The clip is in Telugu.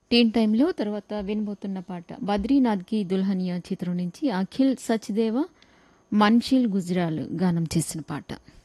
టీన్ టైంలో తర్వాత వినబోతున్న పాట 'బద్రీనాథ్‌కి దుల్హనియా' చిత్రం నుంచి అఖిల్ సచ్దేవ, మన్షిల్ గుజ్రాల్ గానం చేసిన పాట.